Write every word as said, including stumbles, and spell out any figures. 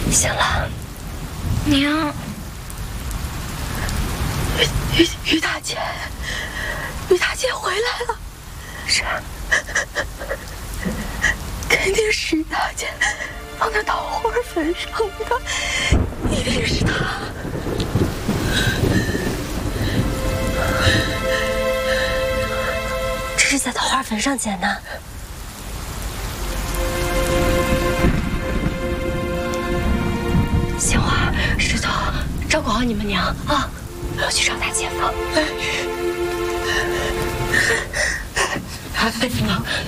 醒了， 娘。 于于于大姐，于大姐回来了。是。肯定是于大姐放在桃花坟上的，一定是她。这是在桃花坟上捡的。杏花、石头，照顾好你们娘啊！我去找大姐夫。哎，哎，